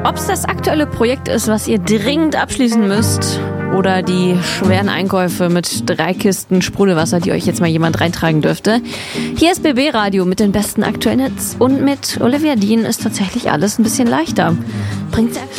Ob es das aktuelle Projekt ist, was ihr dringend abschließen müsst, oder die schweren Einkäufe mit 3 Kisten Sprudelwasser, die euch jetzt mal jemand reintragen dürfte. Hier ist BB Radio mit den besten aktuellen Hits. Und mit Olivia Dean ist tatsächlich alles ein bisschen leichter. Bringt's